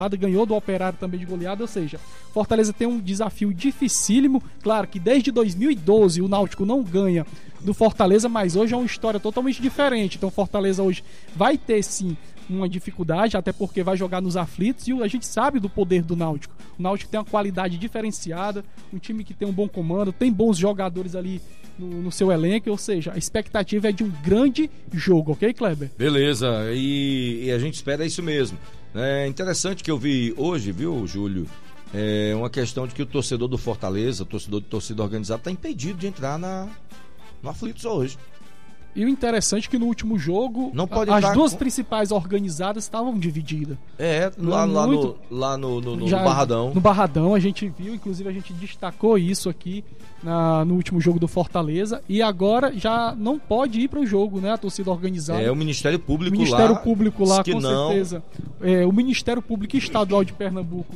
ganhou do Operário também de goleada, ou seja, Fortaleza tem um desafio dificílimo. Claro que desde 2012 o Náutico não ganha do Fortaleza, mas hoje é uma história totalmente diferente. Então Fortaleza hoje vai ter sim uma dificuldade, até porque vai jogar nos aflitos, e a gente sabe do poder do Náutico. O Náutico tem uma qualidade diferenciada, um time que tem um bom comando, tem bons jogadores ali no seu elenco, ou seja, a expectativa é de um grande jogo, ok, Kleber? Beleza, e a gente espera isso mesmo. É interessante que eu vi hoje, viu, Júlio, uma questão de que o torcedor do Fortaleza, o torcedor de torcida organizada, está impedido de entrar no Aflitos hoje. E o interessante é que no último jogo não pode as duas principais organizadas estavam divididas. Lá no Barradão. No Barradão a gente viu, inclusive a gente destacou isso aqui no último jogo do Fortaleza, e agora já não pode ir para o jogo, né? A torcida organizada. O Ministério Público lá, com certeza. O Ministério Público Estadual de Pernambuco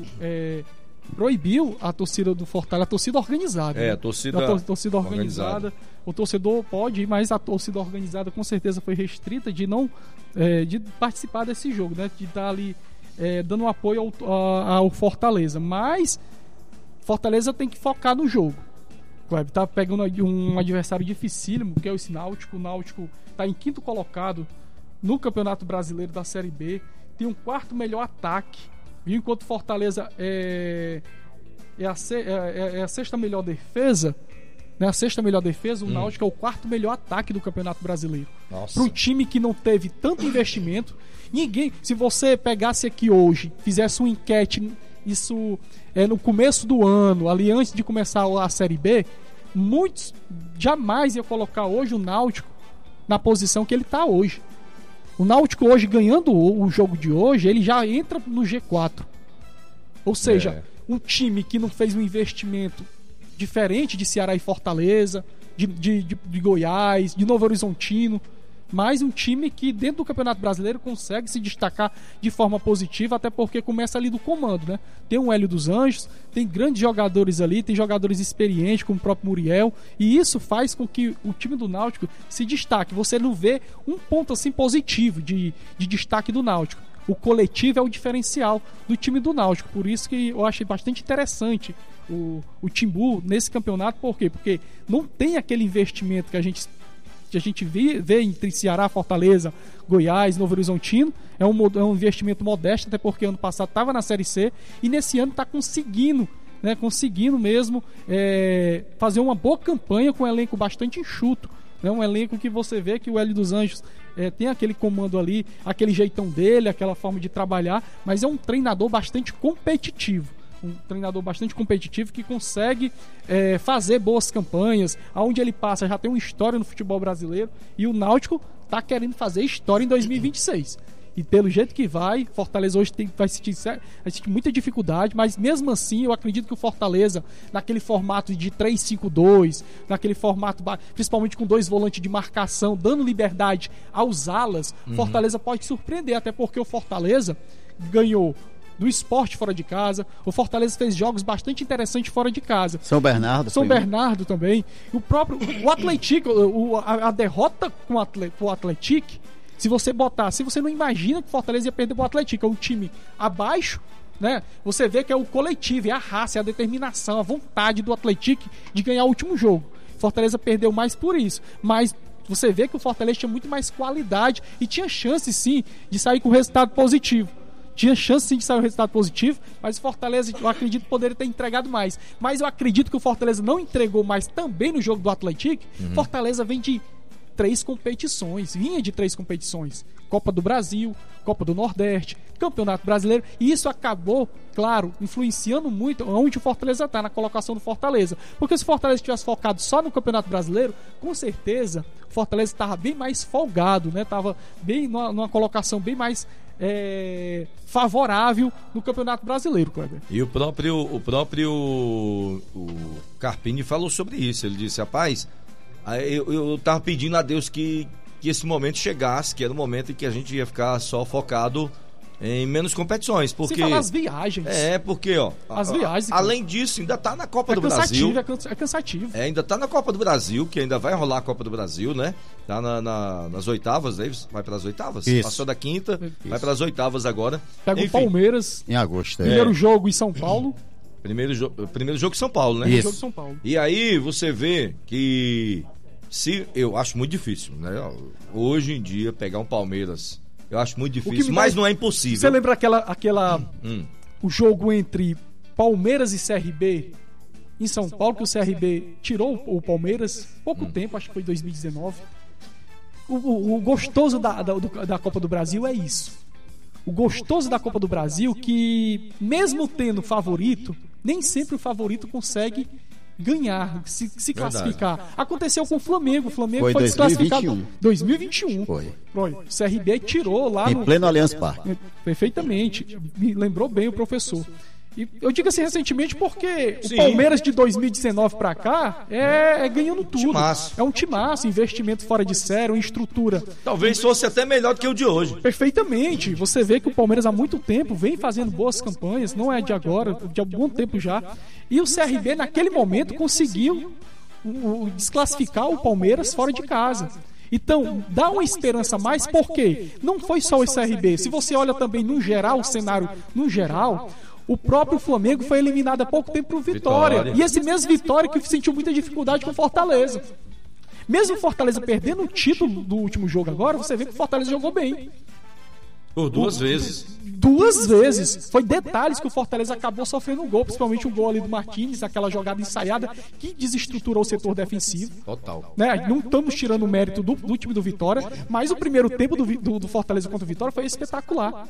proibiu a torcida do Fortaleza, a torcida organizada. A torcida organizada. O torcedor pode ir, mas a torcida organizada com certeza foi restrita de não de participar desse jogo, né? De estar ali dando apoio ao Fortaleza. Mas Fortaleza tem que focar no jogo. Kleber tá pegando um adversário dificílimo, que é o Náutico. O Náutico está em 5º colocado no Campeonato Brasileiro da Série B. Tem um 4º melhor ataque. E enquanto Fortaleza é a 6ª melhor defesa, né? A 6ª melhor defesa, o Náutico é o 4º melhor ataque do Campeonato Brasileiro. Para um time que não teve tanto investimento, se você pegasse aqui hoje, fizesse uma enquete, isso no começo do ano, ali antes de começar a Série B, muitos jamais iam colocar hoje o Náutico na posição que ele está hoje. O Náutico hoje, ganhando o jogo de hoje, ele já entra no G4. Ou seja, um time que não fez um investimento diferente de Ceará e Fortaleza, de Goiás, de Novo Horizontino, mas um time que dentro do Campeonato Brasileiro consegue se destacar de forma positiva, até porque começa ali do comando, né? Tem o Hélio dos Anjos, tem grandes jogadores ali, tem jogadores experientes como o próprio Muriel, e isso faz com que o time do Náutico se destaque. Você não vê um ponto assim positivo de destaque do Náutico. O coletivo é o diferencial do time do Náutico, por isso que eu achei bastante interessante o Timbu nesse campeonato. Por quê? Porque não tem aquele investimento que a gente vê entre Ceará, Fortaleza, Goiás, Novo Horizontino. É um investimento modesto, até porque ano passado estava na Série C, e nesse ano está conseguindo mesmo fazer uma boa campanha com um elenco bastante enxuto. Um elenco que você vê que o Hélio dos Anjos tem aquele comando ali, aquele jeitão dele, aquela forma de trabalhar, mas é um treinador bastante competitivo. Um treinador bastante competitivo que consegue fazer boas campanhas. Aonde ele passa já tem uma história no futebol brasileiro, e o Náutico está querendo fazer história em 2026. E pelo jeito que vai, Fortaleza hoje vai sentir muita dificuldade, mas mesmo assim eu acredito que o Fortaleza, naquele formato de 3-5-2, naquele formato principalmente com 2 volantes de marcação, dando liberdade aos alas, Fortaleza pode surpreender, até porque o Fortaleza ganhou do Sport fora de casa. O Fortaleza fez jogos bastante interessantes fora de casa. São Bernardo também. O Atlético, a derrota com o Atlético, se você não imagina que o Fortaleza ia perder para o Atlético, é um time abaixo, né? Você vê que é o coletivo, é a raça, é a determinação, a vontade do Atlético de ganhar o último jogo. Fortaleza perdeu mais por isso, mas você vê que o Fortaleza tinha muito mais qualidade e tinha chance sim de sair com resultado positivo. Tinha chance sim de sair um resultado positivo, mas o Fortaleza, eu acredito, poderia ter entregado mais. Mas eu acredito que o Fortaleza não entregou mais também no jogo do Atlético. Fortaleza vinha de 3 competições. Copa do Brasil, Copa do Nordeste, Campeonato Brasileiro. E isso acabou, claro, influenciando muito onde o Fortaleza está, na colocação do Fortaleza. Porque se o Fortaleza tivesse focado só no Campeonato Brasileiro, com certeza o Fortaleza estava bem mais folgado, né? Estava bem numa colocação bem mais favorável no Campeonato Brasileiro, Kleber. E o próprio Carpini falou sobre isso. Ele disse: rapaz, eu tava pedindo a Deus que esse momento chegasse, que era o momento em que a gente ia ficar só focado em menos competições. Porque... Sem falar as viagens. Porque, as viagens. Além disso, ainda tá na Copa do Brasil. É cansativo. Ainda tá na Copa do Brasil, que ainda vai rolar a Copa do Brasil, né? Tá nas oitavas, Davis. Vai para as oitavas? Isso. Passou da quinta, vai para as oitavas agora. Pega o Palmeiras. Em agosto. Primeiro jogo em São Paulo. Primeiro jogo em São Paulo, né? Isso. Jogo em São Paulo. E aí você vê que eu acho muito difícil, né? Hoje em dia pegar um Palmeiras, eu acho muito difícil, mas não é impossível. Você lembra o jogo entre Palmeiras e CRB em São Paulo, que o CRB tirou o Palmeiras pouco tempo, acho que foi 2019. O gostoso da Copa do Brasil é isso. O gostoso da Copa do Brasil que, mesmo tendo favorito, nem sempre o favorito consegue ganhar, se classificar. Aconteceu com o Flamengo. O Flamengo foi desclassificado. 2021. Foi. O CRB tirou lá em pleno Allianz Parque. Perfeitamente. Me lembrou bem o professor. E eu digo assim recentemente porque o Palmeiras de 2019 pra cá é ganhando tudo. Timaço. É um timaço, investimento fora de série, uma estrutura. Talvez fosse até melhor do que o de hoje. Perfeitamente. Você vê que o Palmeiras há muito tempo vem fazendo boas campanhas, não é de agora, de algum tempo já. E o CRB naquele momento conseguiu desclassificar o Palmeiras fora de casa. Então, dá uma esperança a mais, porque não foi só o CRB. Se você olha também no geral, o cenário no geral, o próprio Flamengo foi eliminado há pouco tempo por Vitória. E esse mesmo Vitória que sentiu muita dificuldade com o Fortaleza. Mesmo o Fortaleza perdendo o título do último jogo agora, você vê que o Fortaleza jogou bem. Por duas vezes. Duas vezes. Foi detalhes que o Fortaleza acabou sofrendo um gol, principalmente o gol ali do Martínez, aquela jogada ensaiada que desestruturou o setor defensivo. Total. Né? Não estamos tirando o mérito do time do Vitória, mas o primeiro tempo do Fortaleza contra o Vitória foi espetacular.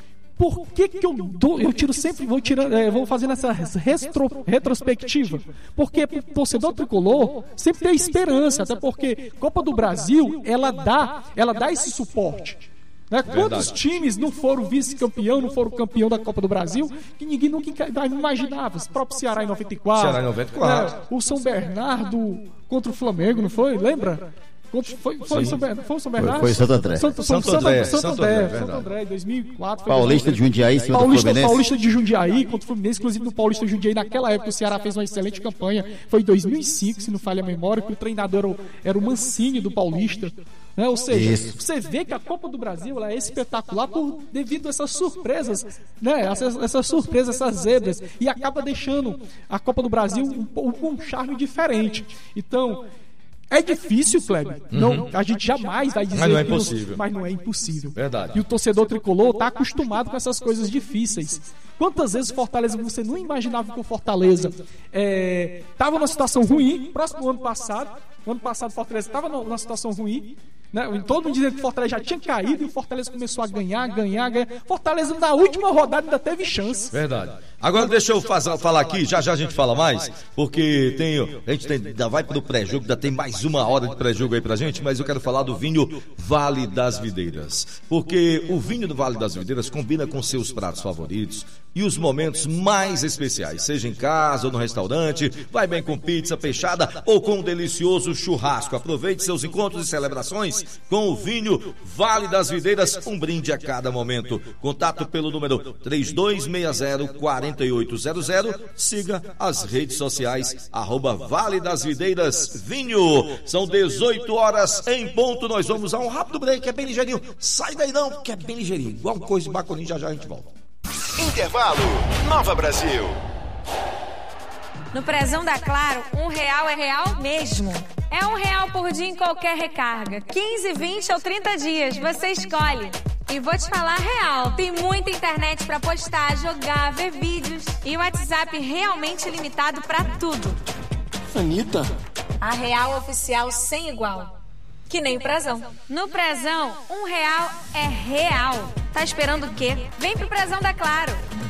Por que eu tiro sempre, vou fazendo essa retrospectiva? Porque o torcedor tricolor sempre tem esperança, até porque Copa do Brasil, ela dá esse suporte. Né? Quantos times não foram vice-campeão, não foram campeão da Copa do Brasil, que ninguém nunca imaginava? O próprio Ceará em 94. Ceará em 94. Né? O São Bernardo contra o Flamengo, não foi? Lembra? Foi o São Bernardo? Foi Santo André. Santo André, em 2004. Paulista de Jundiaí, Paulista de Jundiaí contra o Fluminense. Inclusive no Paulista de Jundiaí, naquela época o Ceará fez uma excelente campanha. Foi em 2005, se não falha a memória, que o treinador era o Mancini do Paulista. Né? Ou seja, você vê que a Copa do Brasil ela é espetacular devido a essas surpresas, né? essas surpresas, essas zebras, e acaba deixando a Copa do Brasil um charme diferente. Então, é difícil, Kleber. Não, a gente jamais vai dizer mas não é impossível. Mas não é impossível. Verdade. E o torcedor tricolor está acostumado com essas coisas difíceis. Quantas vezes o Fortaleza, você não imaginava que o Fortaleza estava numa situação ruim, próximo do ano passado. O ano passado o Fortaleza estava numa situação ruim, né? Todo mundo dizendo que o Fortaleza já tinha caído e o Fortaleza começou a ganhar. Fortaleza na última rodada ainda teve chance. Verdade. Agora deixa eu falar aqui, já a gente fala mais, porque a gente ainda vai pro pré-jogo, ainda tem mais uma hora de pré-jogo aí pra gente, mas eu quero falar do vinho Vale das Videiras, porque o vinho do Vale das Videiras combina com seus pratos favoritos e os momentos mais especiais, seja em casa ou no restaurante, vai bem com pizza, peixada ou com um delicioso churrasco. Aproveite seus encontros e celebrações com o vinho Vale das Videiras, um brinde a cada momento. Contato pelo número 3260-4800, siga as redes sociais, @Vale das Videiras Vinho. São 18 horas em ponto, nós vamos a um rápido break, é bem ligeirinho, sai daí não, que é bem ligeirinho, igual coisa baconinha, já a gente volta. Intervalo, Nova Brasil. No Prezão da Claro, R$1 é real mesmo. É R$1 por dia em qualquer recarga. 15, 20 ou 30 dias, você escolhe. E vou te falar real, tem muita internet pra postar, jogar, ver vídeos. E o WhatsApp realmente limitado pra tudo. Anitta. A real oficial sem igual. Que nem Prezão. No Prezão, R$1 é real. Tá esperando o quê? Vem pro Prezão da Claro.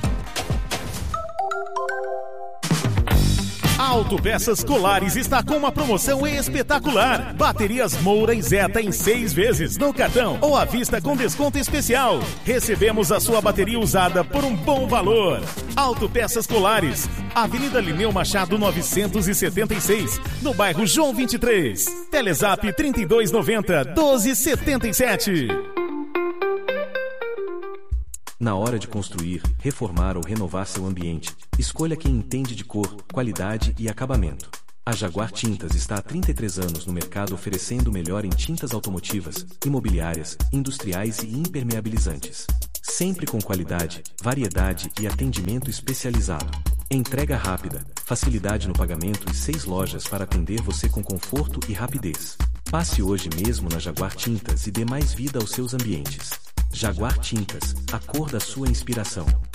Autopeças Colares está com uma promoção espetacular. Baterias Moura e Zeta em 6 vezes no cartão ou à vista com desconto especial. Recebemos a sua bateria usada por um bom valor. Autopeças Colares, Avenida Lineu Machado 976, no bairro João 23. Telezap 3290-1277. Na hora de construir, reformar ou renovar seu ambiente, escolha quem entende de cor, qualidade e acabamento. A Jaguar Tintas está há 33 anos no mercado oferecendo o melhor em tintas automotivas, imobiliárias, industriais e impermeabilizantes. Sempre com qualidade, variedade e atendimento especializado. Entrega rápida, facilidade no pagamento e 6 lojas para atender você com conforto e rapidez. Passe hoje mesmo na Jaguar Tintas e dê mais vida aos seus ambientes. Jaguar Tintas, a cor da sua inspiração.